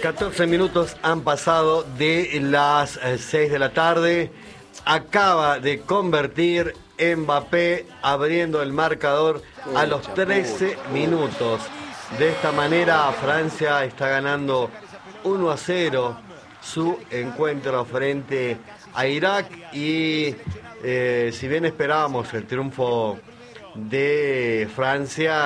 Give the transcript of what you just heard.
14 minutos han pasado de las 6 de la tarde. Acaba de convertir Mbappé abriendo el marcador a los 13 minutos. De esta manera Francia está ganando 1-0 su encuentro frente a Irak y si bien esperábamos el triunfo de Francia,